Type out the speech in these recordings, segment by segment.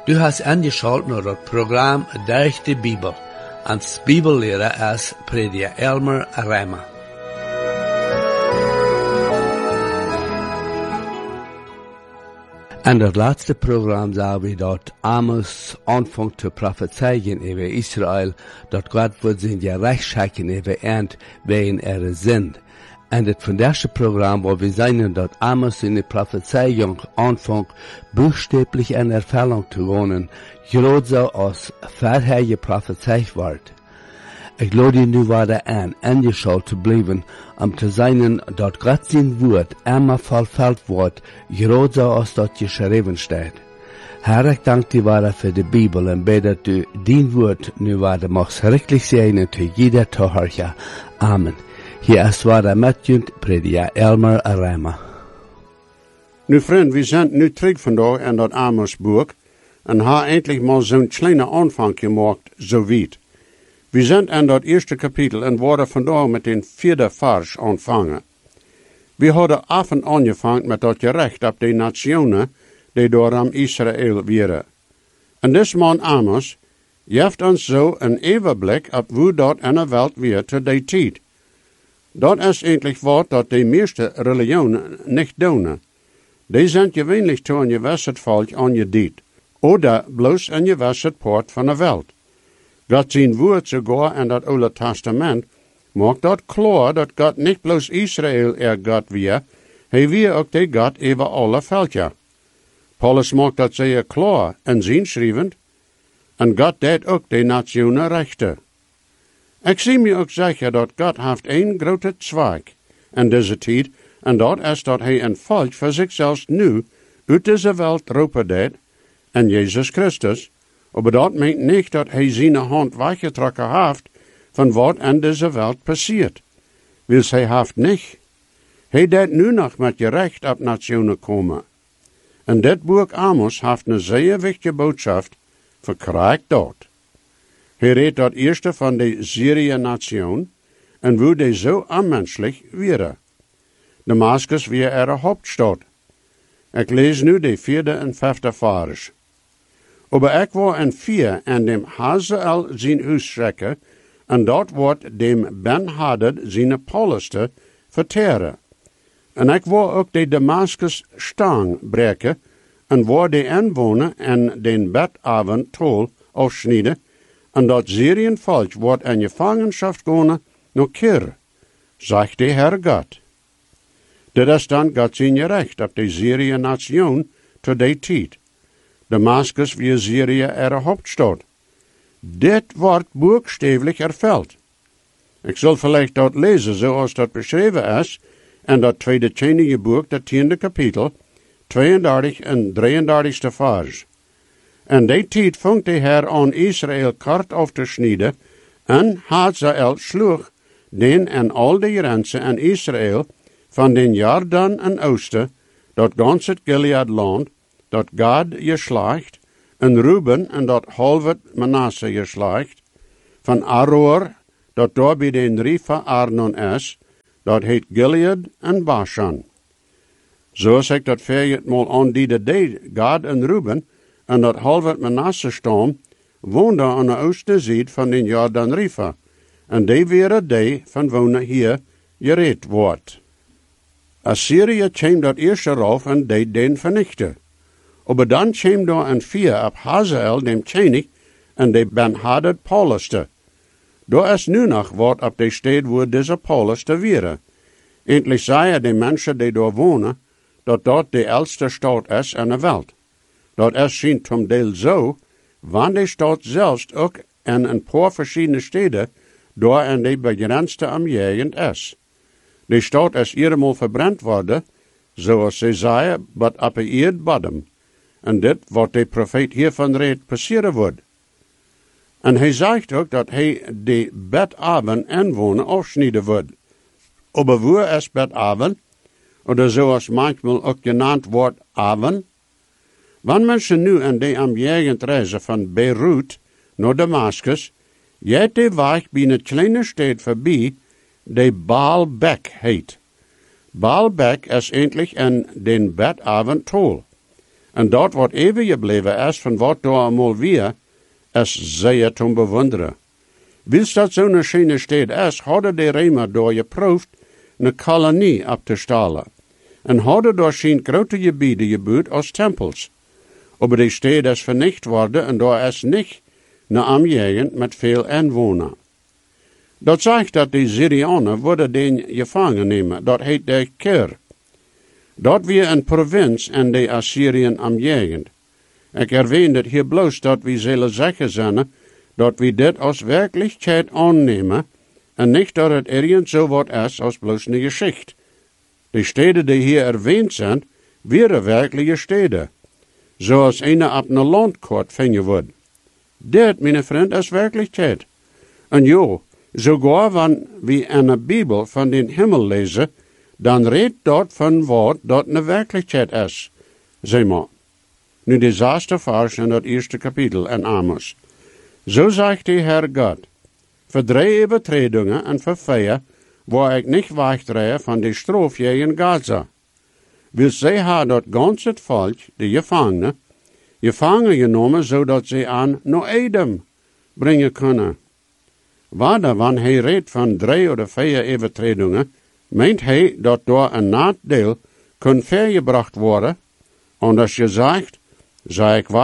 Du hast angeschaut naar het programma Durch die Bibel. Als Bibellehrer ist Prediger Elmer Reimer. En het laatste programma zagen we dat Amos aanvangt te prophezeien over Israël, dat God wordt zijn gerechtschappen over eind wen sind. En het vandaagse programma waar we zijn dat Amos in de prophezeiung aanvangt buchstäblich in Erfüllung te wonen, groot als vorher geprophezeit wordt. Ik lade je nu weer aan angeschaut te blijven, om te zijn dat God zijn woord immer vervuld wordt, groot als dat geschreven staat. Herr, ik dank je weer voor de Bibel en bid dat u dien woord nu weer mag schrikkelijk zijn te jeder toehoorder. Amen. Hier is waar met je prediker Elmer Reimer. Nu vriend, we zijn nu terug vandaag in dat Amos boek en hebben eindelijk maar zo'n kleine aanvang gemaakt, zo weit. We zijn in dat eerste kapitel en worden vandaag met den 4e vers aanvangen. We hadden avond aangevangen met dat gerecht op de nationen die door aan Israël waren. En deze man Amos geeft ons zo een overblik op hoe dat in de wereld weer te die tijd. Dat is eigenlijk wat dat de meeste religionen niet doen. Die zijn gewöhnlich toe een gewisserd volk aangediend, oder bloos een gewisserd poort van de wereld. God zijn woord sogar in dat Oude Testament maakt dat klaar dat God niet bloos Israël God weer, hij weer ook de God over alle veldja. Paulus maakt dat zeer klaar in zijn schrijvend, en God deed ook de nationen rechten. Ik zie me ook zeggen dat God heeft een grote zweig in deze tijd, en dat is dat hij een volk voor zichzelf nu uit deze wereld roepen deed, en Jezus Christus, maar dat meent niet dat hij zijn hand weggetrokken heeft van wat in deze wereld passiert. Wils hij heeft niet. Hij deed nu nog met je recht op nationen komen. En dit boek Amos heeft een zeer wichtige boodschap, verkrijgt dat. Hij redt dat eerste van de Syrië-nation en hoe die zo onmenselijk waren. Damascus weer er hoofdstad. Ik lees nu de 4e en 5e vers. Aber ik was in 4 en dem Hazael zijn huis schrekken, en dat wordt dem Ben-Hadad zijn polste verteren. En ik was ook de Damascus stang breken, en waar de inwoner en den bedavond tol afsnijden, en dat Syrien volk wordt in gevangenschap gaan naar Kir, zegt de Herr God. Dit is dan God zijn gerecht op de Syrië-nation tot die tijd. Damascus wie Syrië er hoofdstad. Dit wordt buchstäblich ervuld. Ik zal vielleicht dat lezen zoals dat beschreven is in dat tweede Tjenige boek, dat 10e kapitel, 32 en 33ste vers. En die tijd vangt de Heer aan Israël kort af te snijden, en Hazael sloeg den en al de grenzen in Israël van den Jordan en oosten, dat gans het Gilead-land, dat Gad geslacht, en Ruben en dat halve Manasse geslacht, van Aroer, dat daar bij den river Arnon is, dat heet Gilead en Bashan. Zoals ik dat veertigmaal aan die Gad en Ruben, en dat halve Manasse stam, woonde aan de oostzijde van den Jordan river, en die waren die van wonen hier gereed wordt. Assyrië kwam dat eerste rauf en deed den vernichten. Aber dan kwam daar een 4 op Hazael, dem König, en de Ben-Hadad polste. Daar is nu nog wat op de stad waar deze polste waren. Endlich zeiden de mensen die daar wonen, dat dat de oudste stad is in de wereld. Dat is schijnt zum deel zo, want de stad zelfs ook in een paar verschillende steden daar in de begrensde omgeving is. De stad is eenmaal verbrand worden, zoals ze zeiden, maar op een eerdbodem. En dit wat de profeet hiervan reed passeren wordt. En hij zegt ook dat hij de bedavond inwoner afsnijden wordt. Aber waar is bedavond? Oder zoals manchmal ook genannt wordt avond? Wanneer mensen nu in de omgeving reizen van Beirut naar Damascus, gaat de weg bij een kleine stad voorbij, die Baalbek heet. Baalbek is eindelijk in den bedavond tol. En dat wat even gebleven is van wat daar allemaal weer, is zeer te bewonderen. Wils dat zo'n schöne stad is, hadden de Römer daar geproefd een kolonie op te stellen. En hadden daar geen grote gebieden gebouwd als tempels. Aber die stad is vernicht worden en daar is niet een omgeving met veel inwoners. Dat zegt dat de Syrianen worden den gevangen nemen, dat heet de Kir. Dat weer een provincie in de Assyriën omgeving. Ik erwähne het hier bloos dat we zullen zeggen zijn, dat we dit als werkelijkheid aannemen, en niet dat het ergens zo wat is als bloos een geschichte. De steden die hier erwähnt zijn, waren werkelijke steden. Zoals een op een landkaart vinden wordt. Dit, mijn vriend, is werkelijkheid. En jo, sogar wanneer we in de Bibel van den Himmel lezen, dan redt dat van wat dat een werkelijkheid is. Zeg maar. Nu de 6e vers in dat eerste kapitel in Amos. Zo zegt de Heer God, voor 3 overtredingen en voor 4, waar ik niet wegdraaie van de straf in Gaza. Wil zij haar dat ganse het volk, de gevangen genomen, zodat ze aan naar Edom brengen kunnen. Wanneer hij redt van 3 of 4 overtredingen, meent hij dat door een nadeel kan vergebracht worden, en als je zegt, zei ik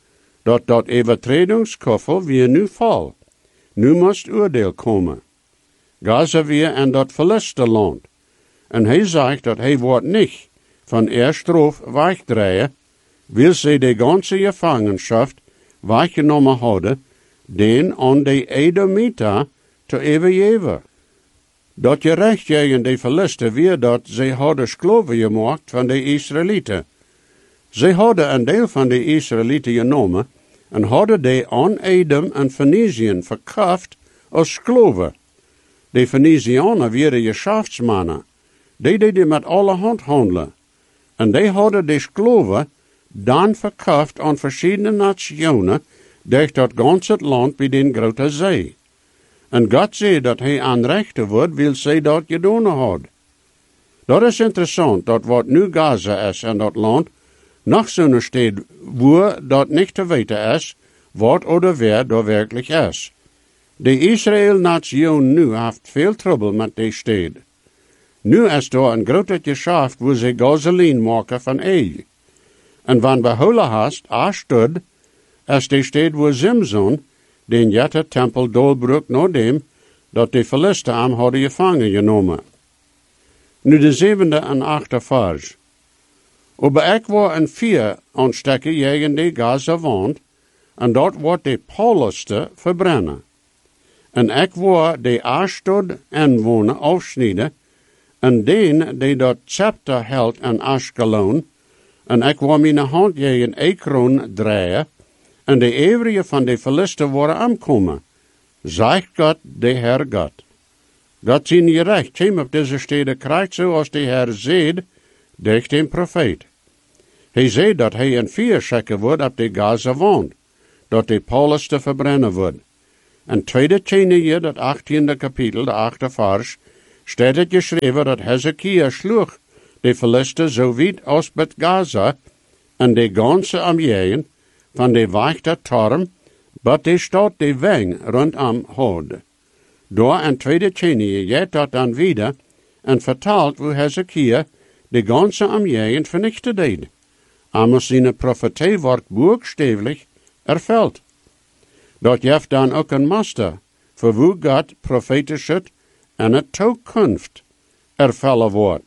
dat overtredingskoffel weer nu val. Nu moest oordeel komen. Gaza weer in dat verliste land. En hij zegt dat hij wordt niet van straf wegdraaien, wil ze de ganze gevangenschap weggenomen houden, den aan de Edomita te overgeven. Dat je recht tegen de verlisten weer dat ze hadden slaven gemaakt van de Israëlieten. Ze hadden een deel van de Israëlieten genomen en hadden die aan Edom en Feniciën verkocht als slaven. De Fenicianen waren geschäftsmannen. Die deden met alle hand handelen. En die hadden de slaven dan verkocht aan verschillende nationen durch dat ganze land bij den grote zee. En God zei dat hij aanrechten wordt, wil zij dat gedaan had. Dat is interessant, dat wat nu Gaza is en dat land, nog zo'n stad waar dat niet te weten is, wat of wer daar werkelijk is. De Israël-nation nu heeft veel trouble met die stad. Nu is daar een grote geschäft waar ze gasoline maken van olie. En wanneer behouden hast, Ashdod, is de stad waar Simson, den jette tempel doorbruk nadem, dat de Philisten hem hadden gevangen genomen. Nu de 7e en 8e vers. Aber ik was een 4 aanstekken tegen de Gaza wand, en dat wordt de Pauluste verbrennen. En ik was de Ashdod inwoner afsnijden, en den die dat scepter held in Ashkelon, en ik was mijn hand tegen Ekron draaien, en de overige van de Philisten waren aankomen. Zegt God, de Heer God. God zijn je recht, hem op deze steden krijgt zoals de Heer zegt, durch den profeet. Hij zei dat hij een 4 schekken wordt op de Gaza wand, dat de Paulus te verbrennen wordt. En 2 Tjenige, dat 18e kapitel, de 8e vers, staat het geschreven dat Hezekiah sloeg de Philisten zo weit als met Gaza en de ganse omgeving van de weichte Torm, wat de stad de weng rondom had. Door in 2 Tjenige jet dat dan wieder en vertaalt hoe Hezekiah de ganse omgeving vernichten deed. Amos zijn profetie wordt buchstäblich ervuld. Dat heeft dan ook een master, voor hoe God profetisch het en het toekomst ervullen wordt.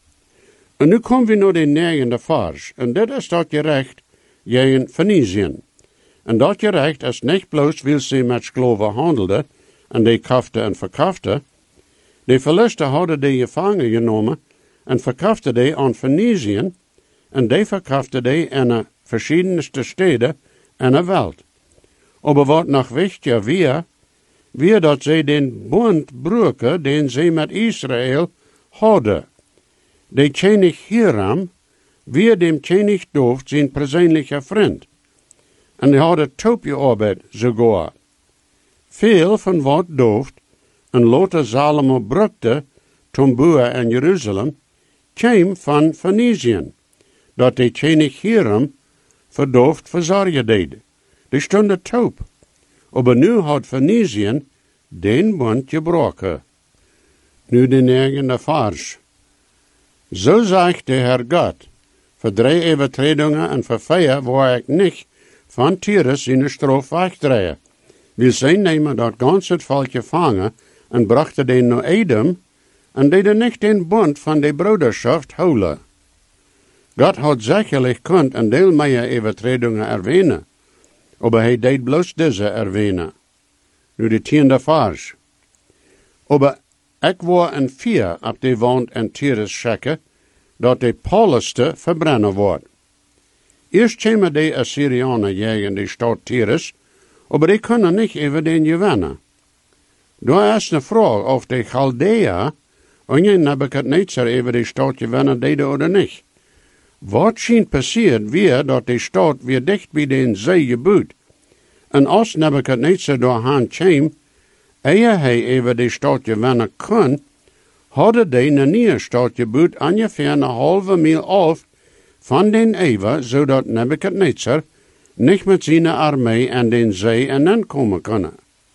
En nu komen we naar de 9e vers, en dit is dat gerecht tegen Feniciën. En dat gerecht is niet bloos wil ze met slaven handelde, en die kafte en verkafte. De Philisten hadden die gevangen genomen, en verkafte die aan Feniciën, en die verkafte die in de verschiedenste steden en de wereld. Aber wat nog wichtiger weer dat zij den bund brüken, den zij met Israël hadden. De König Hiram, weer dem König David zijn persoonlijke vriend. En hij had het toopgearbeid sogar. Veel van wat David en later Salomo brukte, toen bouwen in Jeruzalem, kwam van Feniciën, dat de König Hiram verdoofd verzorgen deed. Die stonden taub. Aber nu had Phoeniciën den Bund gebrochen. Nu de negende vers. Zo zegt de Herr Gott, voor 3 overtredingen en voor 4 waar ik niet van Tyrus zijn straf wegdrehe. Wir zijn nemen dat ganz het volk gevangen en brachten den naar Edom en deden niet den Bund van de broederschaft houden. Gott had zekerlijk kunt een deel meer overtredingen erwähnen, aber hij deed bloos deze erwähnen. Nu de 10e vers. Aber ik wou een 4 op de wand en Tyrus checken, dat de Pauliste verbrennen wordt. Eerst komen de Assyrianen tegen de stad Tyrus, aber die kunnen niet over den gewinnen. Daar is een vraag of de Chaldea en Nebuchadnezzar over de stad gewinnen deden of niet. Wat schijnt passiert weer dat de stad weer dicht bij de zee gebouwd. En als Nebuchadnezzar doorheen kwam, eer hij over de stad gewinnen kon, hadden die een nieuwe stad gebouwd ongeveer een halve mijl af van den Ever, zodat Nebuchadnezzar niet met zijn armee aan den zee en dan komen kunnen.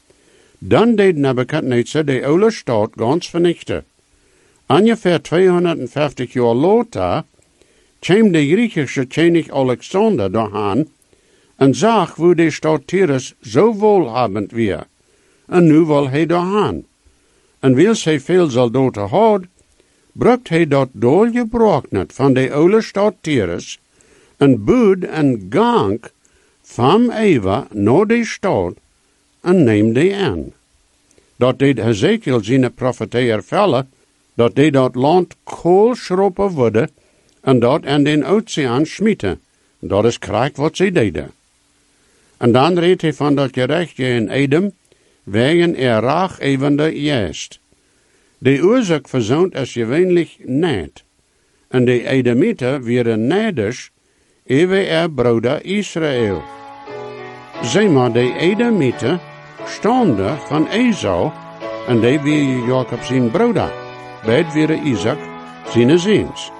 Dan deed Nebuchadnezzar de oude stad ganz vernichten. Ongeveer 250 jaar later kwam de Griechische koning Alexander doorheen en zag hoe de stad Tyrus zo wohlhabend weer. En nu wil hij doorheen. En wils hij veel soldaten had, bracht hij dat doorgebroken van de oude stad Tyrus en bouwde een gang van Eva naar de stad en neem die aan. Dat deed Hezekiel zijn profetie ervellen, dat deed dat land koolschroppen worden en dat aan den oceaan schmieten. Dat is krijg wat ze deden. En dan reed hij van dat gerechtje in Edom, wegen raagevende juist. De oorzaak verzoont is gewöhnlich niet. En de Edomieten waren neidisch over broeder Israël. Zeg maar, de Edomieten stonden van Esau en die waren Jacob zijn broeder. Beid waren Isaac zijn zoons.